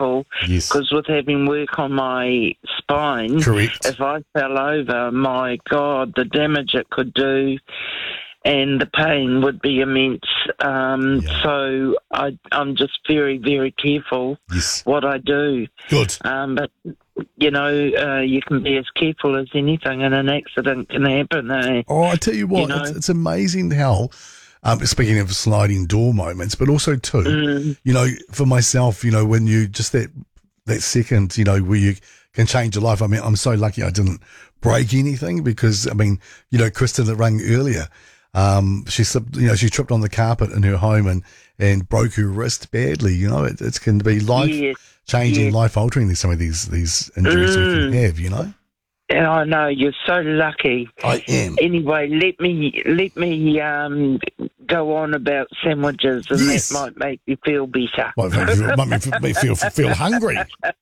careful Yes. because with having work on my spine, Correct. if I fell over, my God, the damage it could do and the pain would be immense. So I'm just very, very careful Yes. what I do. Good. But, you can be as careful as anything and an accident can happen. Oh, I tell you what, it's amazing how, speaking of sliding door moments, but also too, for myself, when you just that second, where you can change your life. I mean, I'm so lucky I didn't break anything because, Kristen that rang earlier, she slipped, she tripped on the carpet in her home and broke her wrist badly. It can be life-changing, life-altering, some of these injuries we can have, And I know, you're so lucky. I am. Anyway, let me go on about sandwiches, and that might make you feel better. Might make me feel hungry.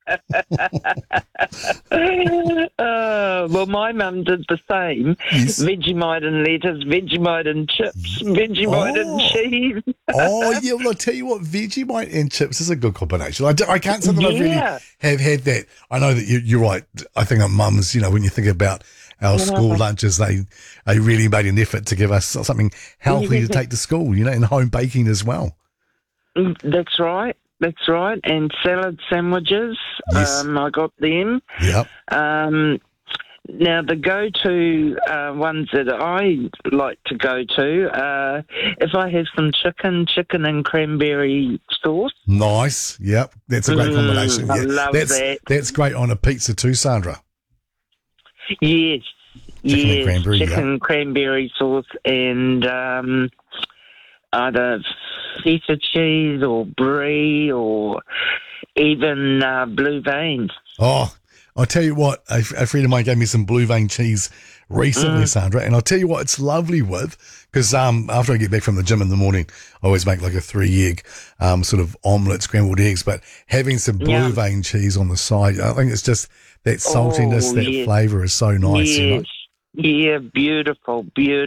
Well, my mum did the same. Yes. Vegemite and lettuce, Vegemite and chips, Vegemite and cheese. Oh, yeah, well, I'll tell you what, Vegemite and chips is a good combination. I can't say that I really have had that. I know that you're right. I think our mums, when you think about our school lunches, they really made an effort to give us something healthy to take to school, and home baking as well. That's right. And salad sandwiches. Yes. I got them. Yep. Now, the go-to ones that I like to go to, if I have some chicken and cranberry sauce. Nice. Yep. That's a great combination. I love that. That's great on a pizza too, Sandra. Yes. Chicken and cranberry, chicken cranberry sauce and either feta cheese or brie or even blue vein. Oh, I'll tell you what, a friend of mine gave me some blue vein cheese recently, Sandra, and I'll tell you what it's lovely with, because after I get back from the gym in the morning, I always make like a 3-egg sort of omelette, scrambled eggs, but having some blue vein cheese on the side, I think it's just that saltiness, that flavour is so nice. Yes. Yeah, beautiful.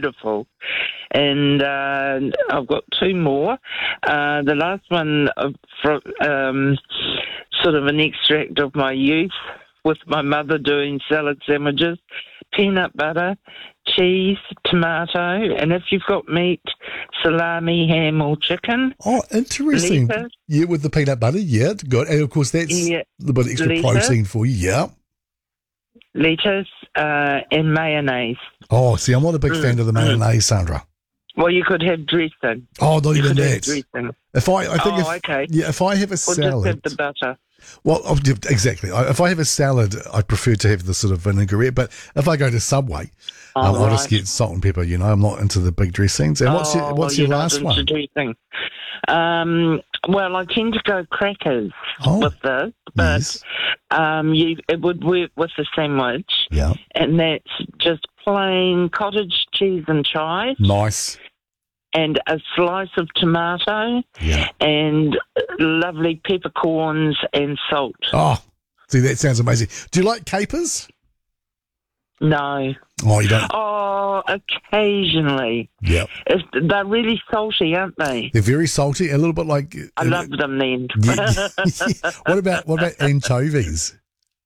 And I've got 2 more. The last one from sort of an extract of my youth with my mother doing salad sandwiches, peanut butter, cheese, tomato, and if you've got meat, salami, ham or chicken. Oh, interesting. Lettuce. Yeah, with the peanut butter, yeah, good. And of course that's a little bit extra protein for you, yeah. Lettuce and mayonnaise. Oh, see, I'm not a big fan of the mayonnaise, Sandra. Well, you could have dressing. Oh, not even that. Dressing. If I have a salad, just have the butter. Well, exactly. If I have a salad, I prefer to have the sort of vinaigrette. But if I go to Subway, I'll just get salt and pepper. I'm not into the big dressings. And what's your last one? Dressing. Well, I tend to go crackers with this, but it would work with the sandwich. Yeah, and that's just plain cottage cheese and chive. Nice. And a slice of tomato, and lovely peppercorns and salt. Oh, see, that sounds amazing. Do you like capers? No. Oh, you don't? Oh, occasionally. Yeah. They're really salty, aren't they? They're very salty, a little bit like... I love them then. What about anchovies?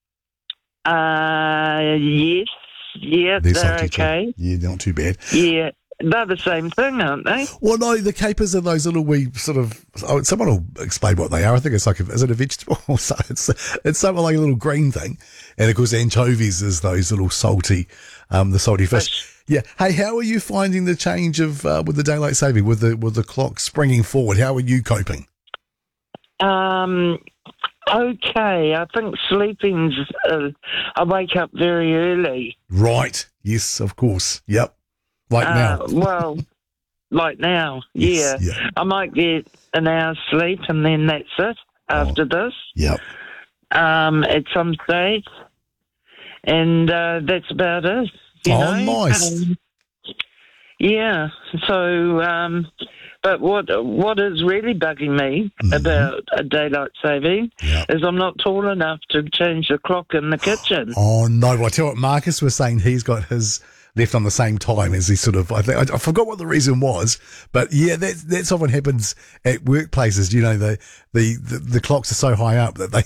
Yes. Yeah, they're okay. Too. Yeah, they're not too bad. Yeah. They're the same thing, aren't they? Well, no, the capers are those little wee sort of... Oh, someone will explain what they are. I think it's like... Is it a vegetable? It's something like a little green thing. And, of course, anchovies is those little salty, the salty fish. Yeah. Hey, how are you finding the change of with the daylight saving, with the clock springing forward? How are you coping? Okay. I think sleeping's... I wake up very early. Right. Yes, of course. Yep. Like now. Well, like now, yeah. I might get an hour's sleep and then that's it after this. Yep. At some stage. And that's about it. You know? Nice. Yeah. So, but what is really bugging me about a daylight saving is I'm not tall enough to change the clock in the kitchen. Oh, no. Well, I tell you what, Marcus was saying he's got his left on the same time as he sort of, I forgot what the reason was, but yeah, that's often happens at workplaces. The clocks are so high up that